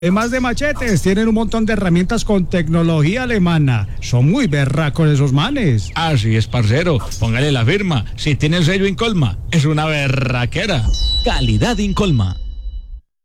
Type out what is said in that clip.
Además de machetes, tienen un montón de herramientas con tecnología alemana. Son muy berracos esos manes. Así es, parcero. Póngale la firma. Si tiene el sello Incolma, es una berraquera. Calidad Incolma.